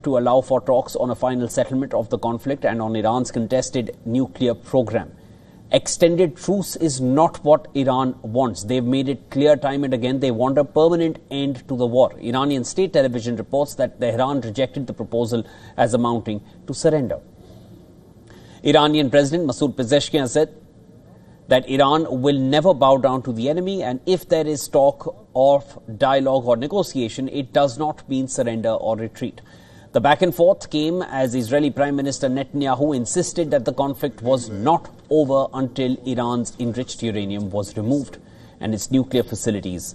to allow for talks on a final settlement of the conflict and on Iran's contested nuclear program. Extended truce is not what Iran wants. They've made it clear time and again they want a permanent end to the war. Iranian state television reports that Tehran rejected the proposal as amounting to surrender. Iranian President Masoud Pezeshkian said that Iran will never bow down to the enemy, and if there is talk of dialogue or negotiation, it does not mean surrender or retreat. The back and forth came as Israeli Prime Minister Netanyahu insisted that the conflict was not over until Iran's enriched uranium was removed and its nuclear facilities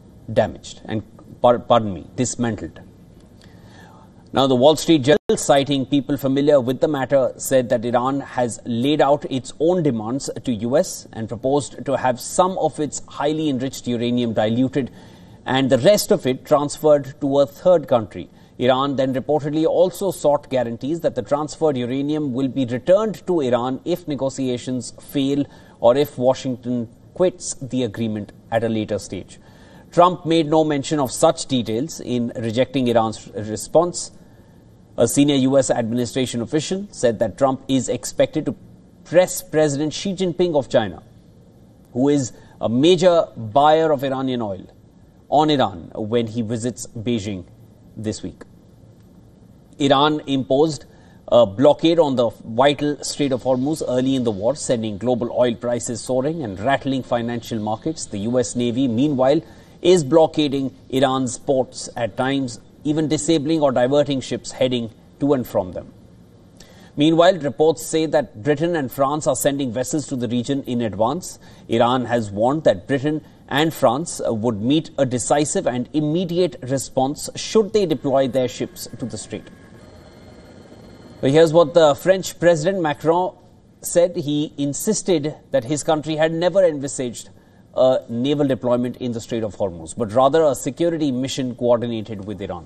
dismantled. Now, the Wall Street Journal, citing people familiar with the matter, said that Iran has laid out its own demands to US and proposed to have some of its highly enriched uranium diluted and the rest of it transferred to a third country. Iran then reportedly also sought guarantees that the transferred uranium will be returned to Iran if negotiations fail or if Washington quits the agreement at a later stage. Trump made no mention of such details in rejecting Iran's response. A senior U.S. administration official said that Trump is expected to press President Xi Jinping of China, who is a major buyer of Iranian oil, on Iran when he visits Beijing this week. Iran imposed a blockade on the vital Strait of Hormuz early in the war, sending global oil prices soaring and rattling financial markets. The U.S. Navy, meanwhile, is blockading Iran's ports at times, even disabling or diverting ships heading to and from them. Meanwhile, reports say that Britain and France are sending vessels to the region in advance. Iran has warned that Britain and France would meet a decisive and immediate response should they deploy their ships to the strait. But here's what the French President Macron said. He insisted that his country had never envisaged a naval deployment in the Strait of Hormuz, but rather a security mission coordinated with Iran.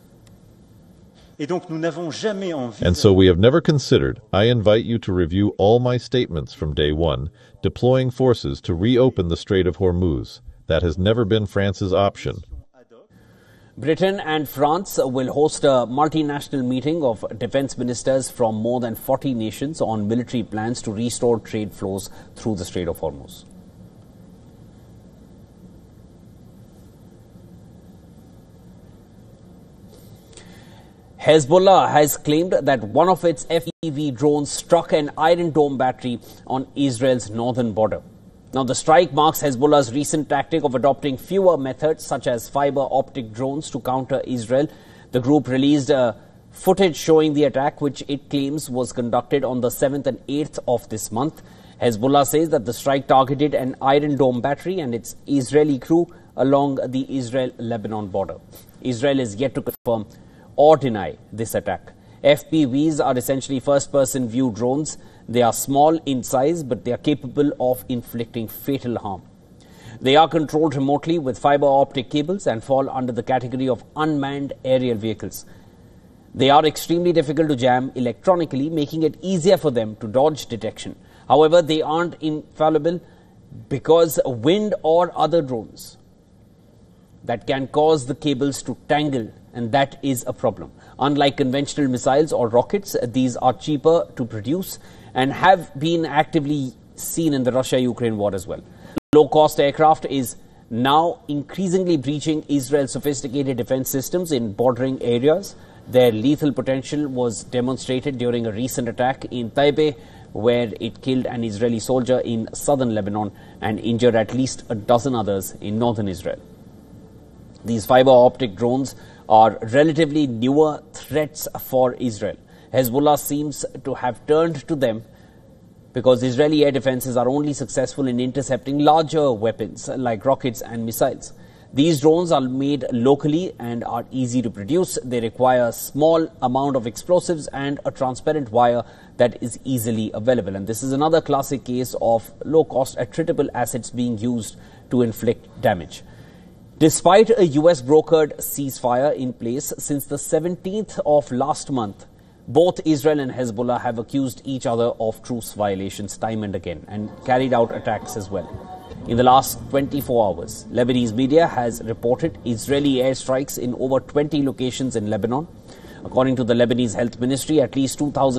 And so we have never considered, I invite you to review all my statements from day one, deploying forces to reopen the Strait of Hormuz. That has never been France's option. Britain and France will host a multinational meeting of defense ministers from more than 40 nations on military plans to restore trade flows through the Strait of Hormuz. Hezbollah has claimed that one of its FPV drones struck an Iron Dome battery on Israel's northern border. Now, the strike marks Hezbollah's recent tactic of adopting fewer methods such as fiber optic drones to counter Israel. The group released footage showing the attack, which it claims was conducted on the 7th and 8th of this month. Hezbollah says that the strike targeted an Iron Dome battery and its Israeli crew along the Israel-Lebanon border. Israel is yet to confirm or deny this attack. FPVs are essentially first-person view drones. They are small in size, but they are capable of inflicting fatal harm. They are controlled remotely with fiber optic cables and fall under the category of unmanned aerial vehicles. They are extremely difficult to jam electronically, making it easier for them to dodge detection. However, they aren't infallible because wind or other drones that can cause the cables to tangle, and that is a problem. Unlike conventional missiles or rockets, these are cheaper to produce and have been actively seen in the Russia-Ukraine war as well. Low-cost aircraft is now increasingly breaching Israel's sophisticated defense systems in bordering areas. Their lethal potential was demonstrated during a recent attack in Taibeh, where it killed an Israeli soldier in southern Lebanon and injured at least a dozen others in northern Israel. These fiber optic drones are relatively newer threats for Israel. Hezbollah seems to have turned to them because Israeli air defenses are only successful in intercepting larger weapons like rockets and missiles. These drones are made locally and are easy to produce. They require a small amount of explosives and a transparent wire that is easily available. And this is another classic case of low-cost attritable assets being used to inflict damage. Despite a U.S. brokered ceasefire in place since the 17th of last month, both Israel and Hezbollah have accused each other of truce violations time and again and carried out attacks as well. In the last 24 hours, Lebanese media has reported Israeli airstrikes in over 20 locations in Lebanon. According to the Lebanese Health Ministry, at least 2,000